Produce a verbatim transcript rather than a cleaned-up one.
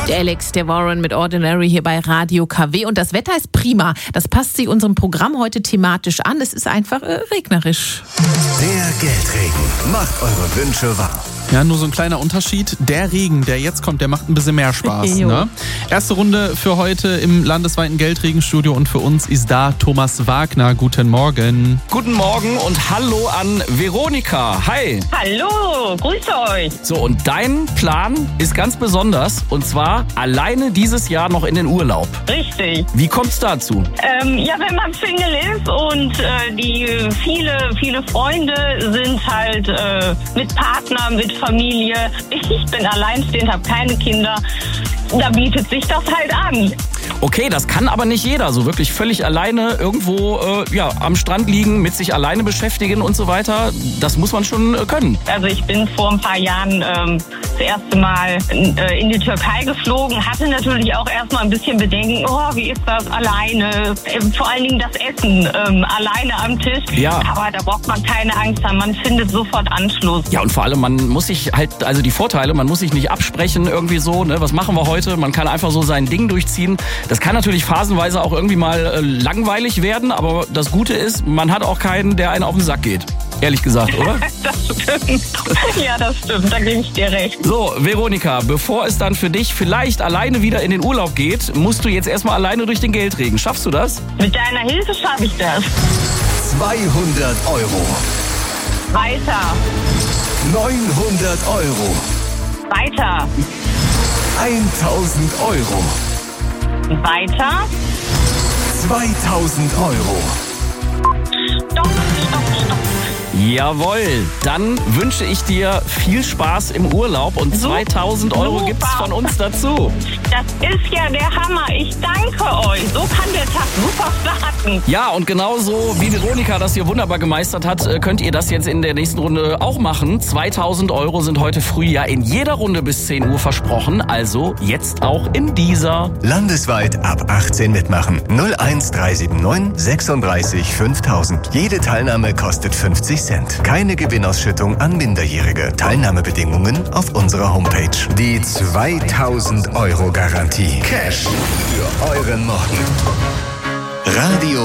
Der Alex, der Warren mit Ordinary hier bei Radio K W. Und das Wetter ist prima. Das passt sich unserem Programm heute thematisch an. Es ist einfach äh, regnerisch. Der Geldregen macht eure Wünsche wahr. Ja, nur so ein kleiner Unterschied. Der Regen, der jetzt kommt, der macht ein bisschen mehr Spaß. Ne? Erste Runde für heute im landesweiten Geldregenstudio und für uns ist da Thomas Wagner. Guten Morgen. Guten Morgen und hallo an Veronika. Hi. Hallo, grüße euch. So, und dein Plan ist ganz besonders und zwar alleine dieses Jahr noch in den Urlaub. Richtig. Wie kommt's dazu? Ähm, ja, wenn man Single ist und äh, die viele, viele Freunde sind halt äh, mit Partner, mit Familie. Ich bin alleinstehend, habe keine Kinder. Da bietet sich das halt an. Okay, das kann aber nicht jeder. So wirklich völlig alleine irgendwo äh, ja, am Strand liegen, mit sich alleine beschäftigen und so weiter. Das muss man schon äh, können. Also ich bin vor ein paar Jahren ähm, das erste Mal äh, in die Türkei geflogen. Hatte natürlich auch erstmal ein bisschen Bedenken. Oh, wie ist das alleine? Äh, vor allen Dingen das Essen ähm, alleine am Tisch. Ja. Aber da braucht man keine Angst haben. Man findet sofort Anschluss. Ja, und vor allem, man muss sich halt, also die Vorteile, man muss sich nicht absprechen irgendwie so, ne? Was machen wir heute? Man kann einfach so sein Ding durchziehen. Das kann natürlich phasenweise auch irgendwie mal äh, langweilig werden, aber das Gute ist, man hat auch keinen, der einen auf den Sack geht. Ehrlich gesagt, oder? Das stimmt. Ja, das stimmt. Da gebe ich dir recht. So, Veronika, bevor es dann für dich vielleicht alleine wieder in den Urlaub geht, musst du jetzt erstmal alleine durch den Geldregen. Schaffst du das? Mit deiner Hilfe schaffe ich das. zweihundert Euro. Weiter. neunhundert Euro. Weiter. eintausend Euro. Weiter. zweitausend Euro. Stopp, stopp, stopp. Jawohl, dann wünsche ich dir viel Spaß im Urlaub und Super. zweitausend Euro gibt's von uns dazu. Das ist ja der Hammer. Ich danke euch. So kann der Tag super starten. Ja, und genauso wie Veronika das hier wunderbar gemeistert hat, könnt ihr das jetzt in der nächsten Runde auch machen. zweitausend Euro sind heute früh ja in jeder Runde bis zehn Uhr versprochen, also jetzt auch in dieser. Landesweit ab achtzehn mitmachen. null eins drei sieben neun sechsunddreißig fünftausend. Jede Teilnahme kostet fünfzig Cent. Keine Gewinnausschüttung an Minderjährige. Teilnahmebedingungen auf unserer Homepage. Die zweitausend Euro Garantie. Cash für euren Morgen. Radio